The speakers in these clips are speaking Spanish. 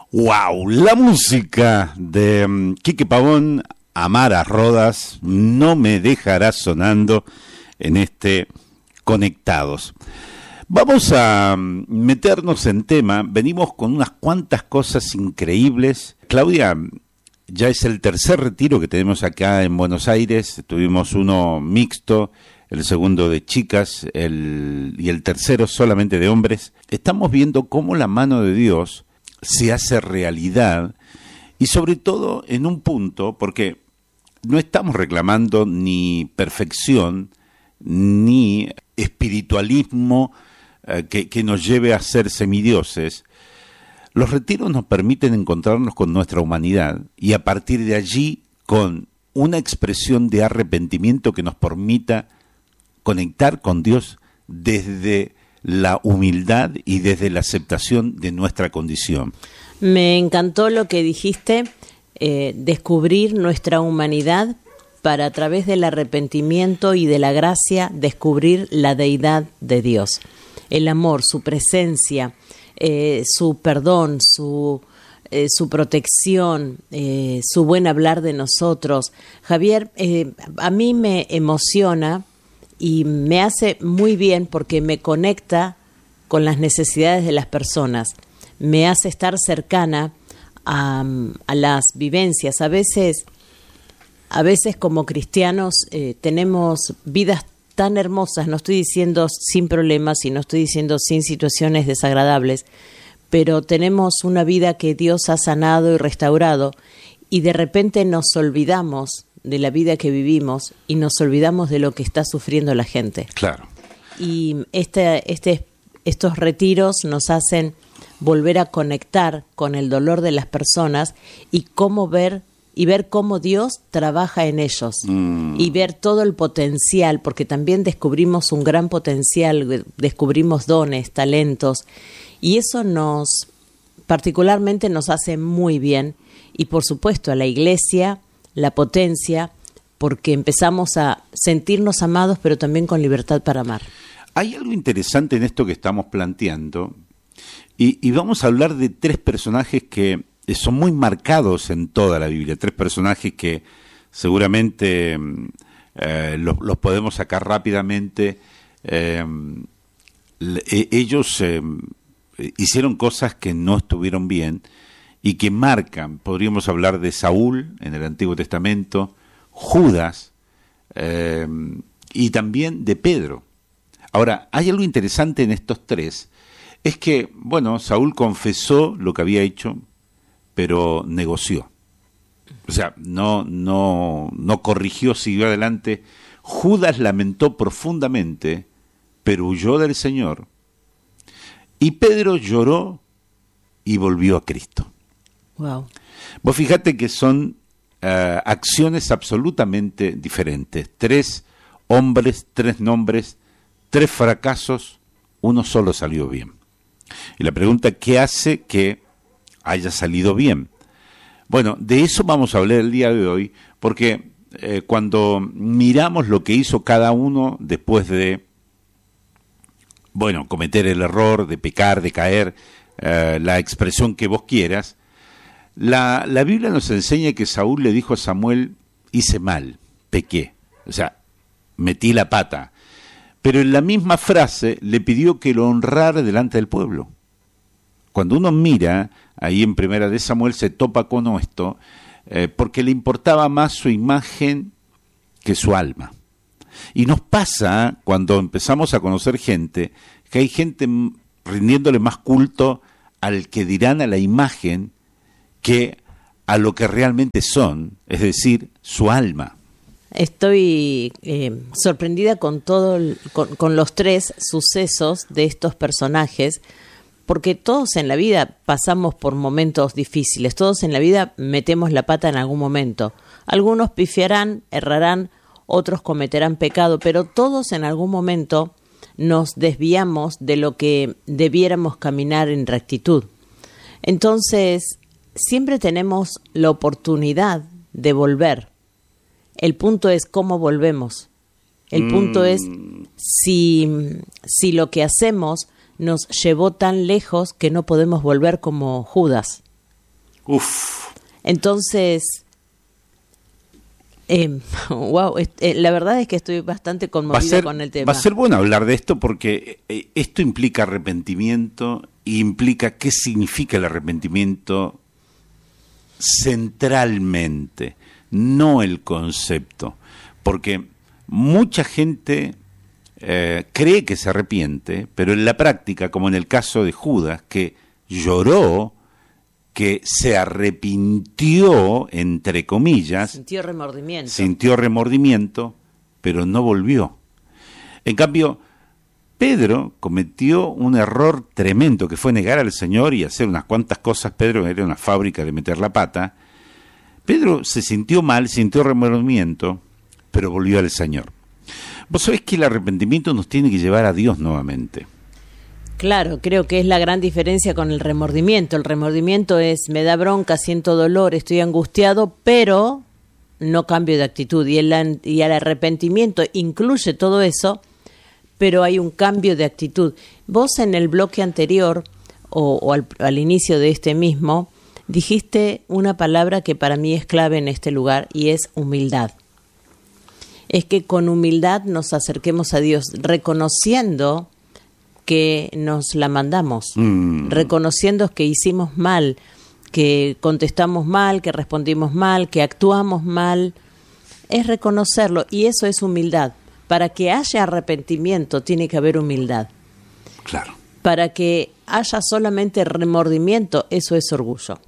Wow, la música de Quique Pavón, Amara Rodas, no me dejará sonando en este Conectados. Vamos a meternos en tema, venimos con unas cuantas cosas increíbles. Claudia, ya es el tercer retiro que tenemos acá en Buenos Aires, tuvimos uno mixto, el segundo de chicas y el tercero solamente de hombres. Estamos viendo cómo la mano de Dios se hace realidad y sobre todo en un punto, porque no estamos reclamando ni perfección ni espiritualismo que nos lleve a ser semidioses. Los retiros nos permiten encontrarnos con nuestra humanidad y a partir de allí con una expresión de arrepentimiento que nos permita conectar con Dios desde la humildad y desde la aceptación de nuestra condición. Me encantó lo que dijiste, descubrir nuestra humanidad para a través del arrepentimiento y de la gracia descubrir la deidad de Dios, el amor, su presencia, su perdón, su protección, su buen hablar de nosotros. Javier, a mí me emociona y me hace muy bien porque me conecta con las necesidades de las personas, me hace estar cercana a las vivencias. A veces como cristianos tenemos vidas tan hermosas, no estoy diciendo sin problemas y no estoy diciendo sin situaciones desagradables, pero tenemos una vida que Dios ha sanado y restaurado y de repente nos olvidamos de la vida que vivimos y nos olvidamos de lo que está sufriendo la gente. Claro. Y estos retiros nos hacen volver a conectar con el dolor de las personas y ver cómo Dios trabaja en ellos y ver todo el potencial, porque también descubrimos un gran potencial, descubrimos dones, talentos, y eso particularmente nos hace muy bien, y por supuesto a la iglesia, la potencia, porque empezamos a sentirnos amados, pero también con libertad para amar. Hay algo interesante en esto que estamos planteando, y vamos a hablar de tres personajes que son muy marcados en toda la Biblia, tres personajes que seguramente los podemos sacar rápidamente. Ellos hicieron cosas que no estuvieron bien y que marcan, podríamos hablar de Saúl en el Antiguo Testamento, Judas y también de Pedro. Ahora, hay algo interesante en estos tres, es que, bueno, Saúl confesó lo que había hecho, pero negoció. O sea, no corrigió, siguió adelante. Judas lamentó profundamente, pero huyó del Señor. Y Pedro lloró y volvió a Cristo. Wow. Vos fíjate que son acciones absolutamente diferentes. Tres hombres, tres nombres, tres fracasos, uno solo salió bien. Y la pregunta, ¿qué hace que haya salido bien? Bueno, de eso vamos a hablar el día de hoy, porque cuando miramos lo que hizo cada uno después de, bueno, cometer el error, de pecar, de caer, la expresión que vos quieras, la Biblia nos enseña que Saúl le dijo a Samuel, hice mal, pequé, o sea, metí la pata, pero en la misma frase le pidió que lo honrara delante del pueblo. Cuando uno mira, ahí en Primera de Samuel se topa con esto, porque le importaba más su imagen que su alma. Y nos pasa cuando empezamos a conocer gente, que hay gente rindiéndole más culto al que dirán, a la imagen, que a lo que realmente son, es decir, su alma. Estoy sorprendida con con los tres sucesos de estos personajes, porque todos en la vida pasamos por momentos difíciles, todos en la vida metemos la pata en algún momento. Algunos pifiarán, errarán, otros cometerán pecado, pero todos en algún momento nos desviamos de lo que debiéramos caminar en rectitud. Entonces, siempre tenemos la oportunidad de volver. El punto es cómo volvemos. El punto es si lo que hacemos nos llevó tan lejos que no podemos volver como Judas. Uf. Entonces, wow, la verdad es que estoy bastante conmovida con el tema. Va a ser bueno hablar de esto porque esto implica arrepentimiento y implica qué significa el arrepentimiento centralmente, no el concepto. Porque mucha gente cree que se arrepiente, pero en la práctica, como en el caso de Judas, que lloró, que se arrepintió, entre comillas, sintió remordimiento, pero no volvió. En cambio, Pedro cometió un error tremendo, que fue negar al Señor y hacer unas cuantas cosas. Pedro era una fábrica de meter la pata. Pedro se sintió mal, sintió remordimiento, pero volvió al Señor. Vos sabés que el arrepentimiento nos tiene que llevar a Dios nuevamente. Claro, creo que es la gran diferencia con el remordimiento. El remordimiento es, me da bronca, siento dolor, estoy angustiado, pero no cambio de actitud. Y el arrepentimiento incluye todo eso, pero hay un cambio de actitud. Vos en el bloque anterior, o al inicio de este mismo, dijiste una palabra que para mí es clave en este lugar, y es humildad. Es que con humildad nos acerquemos a Dios, reconociendo que nos la mandamos, reconociendo que hicimos mal, que contestamos mal, que respondimos mal, que actuamos mal. Es reconocerlo, y eso es humildad. Para que haya arrepentimiento tiene que haber humildad. Claro. Para que haya solamente remordimiento, eso es orgullo.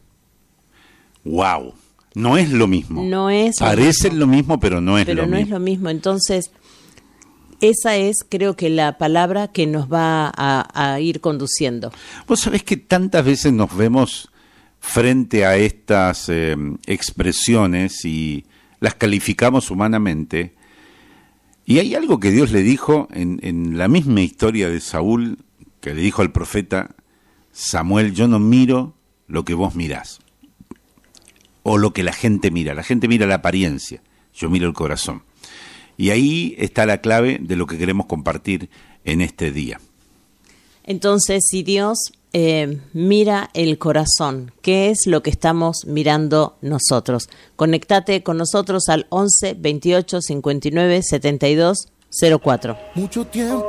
Wow. No es lo mismo. No es Parecen lo mismo, pero no es lo mismo. Pero no es lo mismo. Entonces, esa es, creo que, la palabra que nos va a ir conduciendo. Vos sabés que tantas veces nos vemos frente a estas expresiones y las calificamos humanamente. Y hay algo que Dios le dijo en la misma historia de Saúl, que le dijo al profeta Samuel: yo no miro lo que vos mirás, o lo que la gente mira. La gente mira la apariencia, yo miro el corazón. Y ahí está la clave de lo que queremos compartir en este día. Entonces, si Dios mira el corazón, ¿qué es lo que estamos mirando nosotros? Conectate con nosotros al 11 28 59 72 04. Mucho tiempo